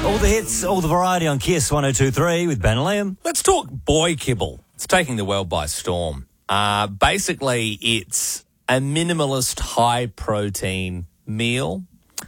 All the hits, all the variety on Kiss 102.3 with Ben and Liam. Let's talk boy kibble. It's taking the world by storm. Basically, it's a minimalist, high-protein meal.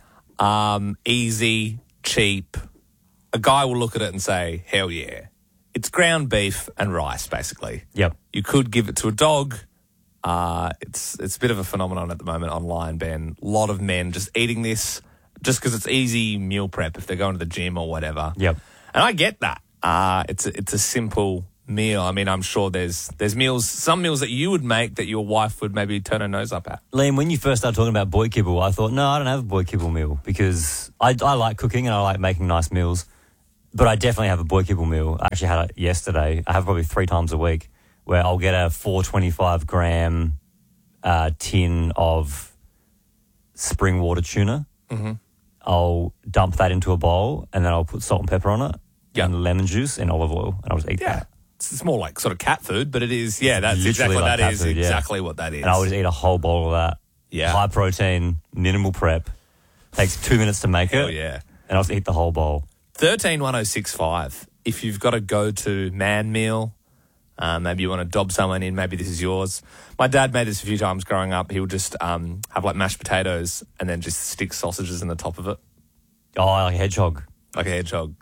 Easy, cheap. A guy will look at it and say, hell yeah. It's ground beef and rice, basically. Yep. You could give it to a dog. It's a bit of a phenomenon at the moment online, Ben. A lot of men just eating this just because it's easy meal prep if they're going to the gym or whatever. Yep. And I get that. It's a simple meal. I mean, I'm sure there's some meals that you would make that your wife would maybe turn her nose up at. Liam, when you first started talking about boy kibble, I thought, no, I don't have a boy kibble meal because I like cooking and I like making nice meals, but I definitely have a boy kibble meal. I actually had it yesterday. I have probably 3 times a week where I'll get a 425 gram tin of spring water tuna. Mm-hmm. I'll dump that into a bowl and then I'll put salt and pepper on it and lemon juice and olive oil and I'll just eat that. It's more like sort of cat food, but it is, that's Literally exactly like what that cat is. food, Exactly what that is. And I'll just eat a whole bowl of that. Yeah. High protein, minimal prep. Takes 2 minutes to make Hell it. yeah. And I'll just eat the whole bowl. 131065. If you've got a go-to man meal, maybe you want to dob someone in, maybe this is yours. My dad made this a few times growing up. He would just have like mashed potatoes and then just stick sausages in the top of it. Oh, like a hedgehog. Like a hedgehog.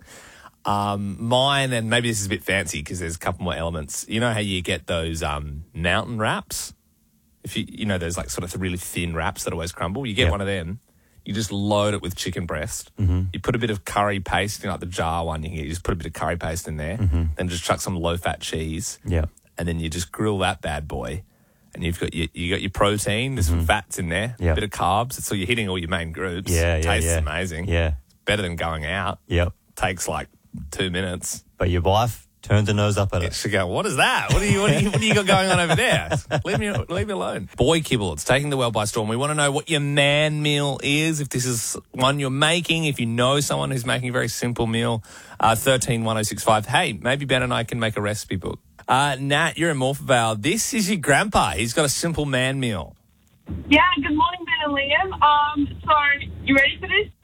Mine, and maybe this is a bit fancy because there's a couple more elements. You know how you get those mountain wraps? If you know those like sort of really thin wraps that always crumble? You get one of them. You just load it with chicken breast. Mm-hmm. You put a bit of curry paste in like the jar one. You just put a bit of curry paste in there. Mm-hmm. Then just chuck some low-fat cheese. Yeah. And then you just grill that bad boy. And you've got your protein. There's some fats in there. Yep. A bit of carbs. So you're hitting all your main groups. Tastes amazing. Yeah. Better than going out. Yep. Takes like 2 minutes. But your wife turns her nose up at it. She go, what is that? What do you got going on over there? Leave me alone. Boy kibble, it's taking the world by storm. We want to know what your man meal is, if this is one you're making, if you know someone who's making a very simple meal. 131065. Hey, maybe Ben and I can make a recipe book. Nat, you're in Morphettvale. This is your grandpa. He's got a simple man meal. Yeah, good morning, Ben and Liam. So, you ready for this?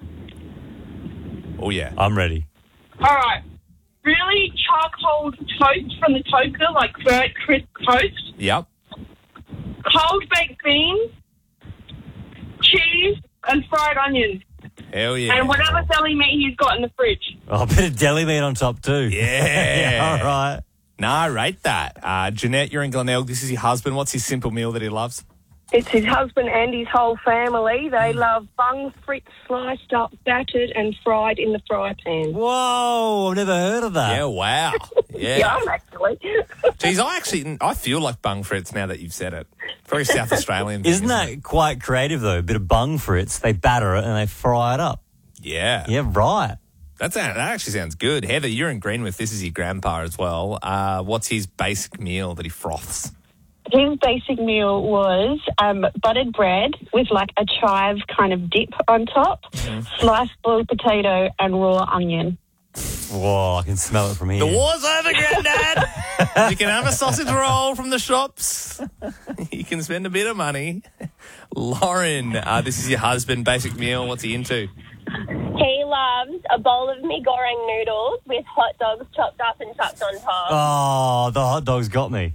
Oh, yeah. I'm ready. All right. Really charcoal toast from the toaster, like burnt crisp toast. Yep. Cold baked beans, cheese, and fried onions. Hell yeah. And whatever deli meat he's got in the fridge. Oh, a bit of deli meat on top too. Yeah. All right. No, I rate that. Jeanette, you're in Glenelg. This is your husband. What's his simple meal that he loves? It's his husband and his whole family. They love bung frites sliced up, battered and fried in the fry pan. Whoa, I've never heard of that. Yeah, wow. Yeah. Yum, actually. Geez, I feel like bung frites now that you've said it. Very South Australian thing, Isn't that quite creative though? A bit of bung frits, they batter it and they fry it up. Yeah. Yeah, right. That actually sounds good. Heather, you're in Greenwith. This is your grandpa as well. What's his basic meal that he froths? His basic meal was buttered bread with like a chive kind of dip on top, sliced boiled potato and raw onion. Whoa, I can smell it from here. The war's over, Granddad. You can have a sausage roll from the shops. You can spend a bit of money. Lauren, this is your husband. Basic meal. What's he into? He loves a bowl of mee goreng noodles with hot dogs chopped up and chucked on top. Oh, the hot dog's got me.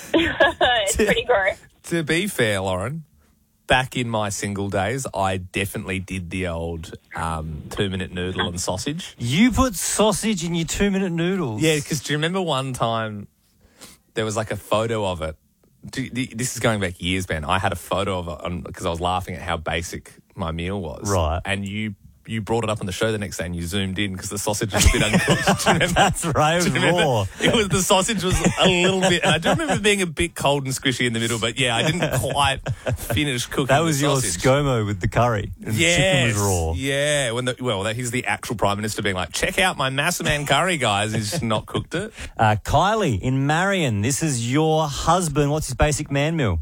It's pretty gross. To be fair, Lauren, back in my single days, I definitely did the old 2-minute noodle and sausage. You put sausage in your 2-minute noodles? Yeah, because do you remember one time there was like a photo of it? This is going back years, man. I had a photo of it because I was laughing at how basic my meal was. Right. And you brought it up on the show the next day and you zoomed in because the sausage was a bit uncooked. Do you remember? That's right, it was raw. The sausage was a little bit, and I do remember being a bit cold and squishy in the middle, but yeah, I didn't quite finish cooking That was the your sausage. ScoMo with the curry. And the chicken was raw. Yeah, he's the actual Prime Minister being like, check out my Massaman curry, guys. He's just not cooked it. Kylie in Marion, this is your husband. What's his basic man meal?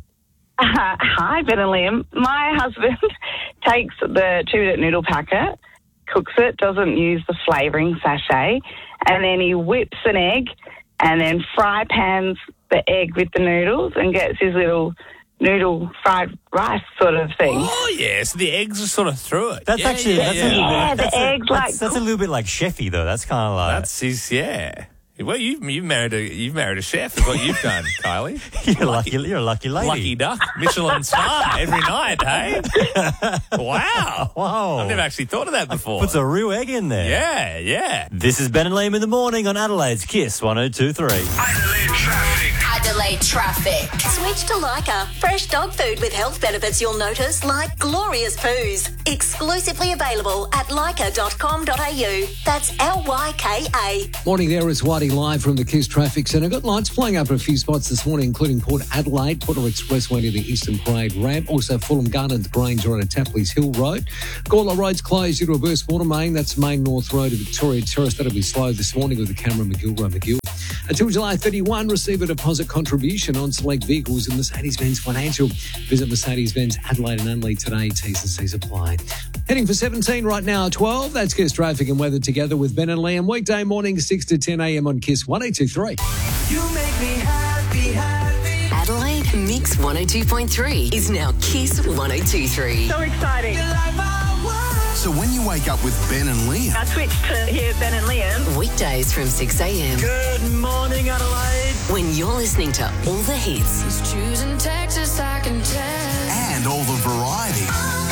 Hi, Ben and Liam. My husband takes the 2-minute noodle packet, cooks it, doesn't use the flavouring sachet, and then he whips an egg and then fry pans the egg with the noodles and gets his little noodle fried rice sort of thing. Oh, yeah. So the eggs are sort of through it. That's actually that's a little Yeah, bit, the eggs that's a little bit like chefy though. That's kind of like That's his, yeah. Well, you've married a chef, is what you've done, Kylie. you're a lucky lady. Lucky duck, Michelin star every night, hey? Wow. Whoa. I've never actually thought of that before. Puts a real egg in there. Yeah, yeah. This is Ben and Liam in the morning on Adelaide's Kiss 102.3. Adelaide traffic. Switch to Leica. Fresh dog food with health benefits you'll notice, like glorious poos. Exclusively available at leica.com.au. That's LYKA. Morning there, it's Whitey live from the Kiss Traffic Centre. Got lights playing up at a few spots this morning, including Port Adelaide, Porter Expressway near the Eastern Parade ramp. Also Fulham Gardens Grange on Tapley's Hill Road. Gawler Road's closed due to a burst water main. That's Main North Road to Victoria Terrace. That'll be slow this morning with the camera McGill Road McGill. Until July 31, receive a deposit contribution on select vehicles in Mercedes-Benz Financial. Visit Mercedes-Benz Adelaide and Unley today. T's and C's apply. Heading for 17 right now, 12. That's Kiss Traffic and Weather together with Ben and Liam. Weekday morning, 6 to 10 a.m. on Kiss 102.3. You make me happy, happy. Adelaide Mix 102.3 is now Kiss 102.3. So exciting. So when you wake up with Ben and Liam, I switched to hear Ben and Liam. Weekdays from 6 a.m. Good morning, Adelaide. When you're listening to all the hits. He's choosing Texas, I can tell. And all the variety.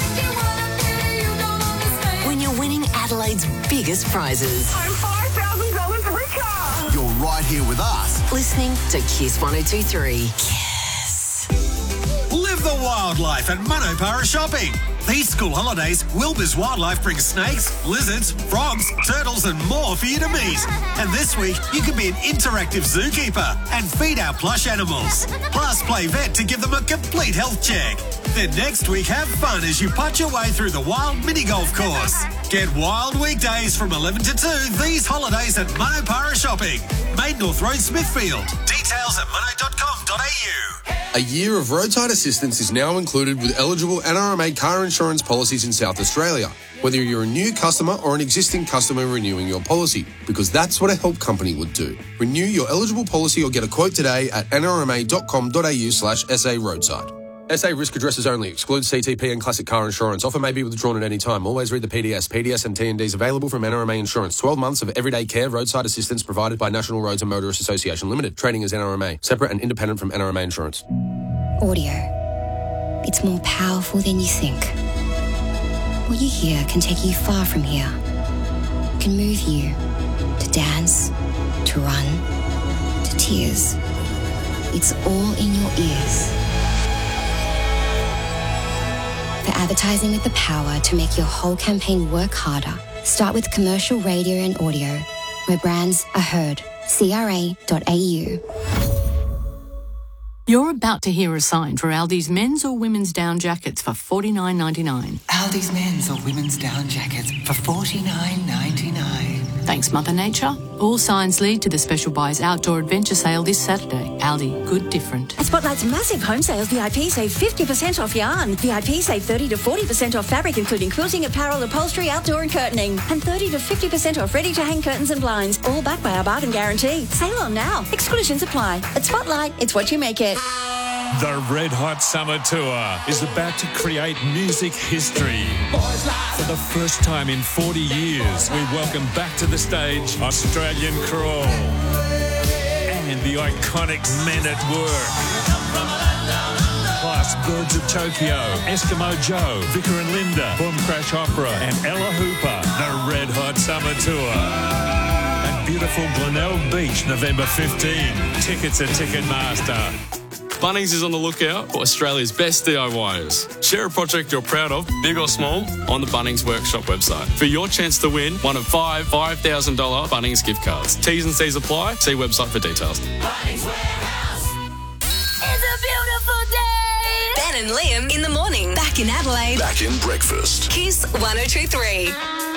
When you're winning Adelaide's biggest prizes. I'm $5,000 richer. You're right here with us. Listening to Kiss 102.3. Kiss. Live the wildlife at Manopara Shopping. These school holidays, Wilbur's Wildlife brings snakes, lizards, frogs, turtles and more for you to meet. And this week, you can be an interactive zookeeper and feed our plush animals. Plus, play vet to give them a complete health check. Then next week, have fun as you putt your way through the wild mini golf course. Get wild weekdays from 11 to 2 these holidays at Manopara Shopping. Main North Road, Smithfield. Details at mono.com.au. A year of roadside assistance is now included with eligible NRMA car insurance policies in South Australia, whether you're a new customer or an existing customer renewing your policy, because that's what a help company would do. Renew your eligible policy or get a quote today at nrma.com.au/SA roadside. SA risk addresses only. Excludes CTP and classic car insurance. Offer may be withdrawn at any time. Always read the PDS. PDS and T&Ds available from NRMA Insurance. 12 months of everyday care, roadside assistance provided by National Roads and Motorists Association Limited. Trading as NRMA. Separate and independent from NRMA Insurance. Audio. It's more powerful than you think. What you hear can take you far from here. It can move you to dance, to run, to tears. It's all in your ears. For advertising with the power to make your whole campaign work harder, start with commercial radio and audio, where brands are heard. CRA.au. You're about to hear a sign for Aldi's men's or women's down jackets for $49.99. Aldi's men's or women's down jackets for $49.99. Thanks, Mother Nature. All signs lead to the Special Buys Outdoor Adventure Sale this Saturday. Aldi, good different. At Spotlight's massive home sales, VIP save 50% off yarn. VIP save 30 to 40% off fabric, including quilting, apparel, upholstery, outdoor and curtaining. And 30 to 50% off ready-to-hang curtains and blinds, all backed by our bargain guarantee. Sale on now. Exclusions apply. At Spotlight, it's what you make it. The Red Hot Summer Tour is about to create music history. For the first time in 40 years, we welcome back to the stage Australian Crawl and the iconic Men at Work. Plus Birds of Tokyo, Eskimo Joe, Vicar and Linda, Boom Crash Opera and Ella Hooper. The Red Hot Summer Tour. At beautiful Glenelg Beach, November 15. Tickets at Ticketmaster. Bunnings is on the lookout for Australia's best DIYers. Share a project you're proud of, big or small, on the Bunnings Workshop website for your chance to win one of five $5,000 Bunnings gift cards. T's and C's apply. See website for details. Bunnings Warehouse. It's a beautiful day. Ben and Liam in the morning. Back in Adelaide. Back in breakfast. Kiss 102.3.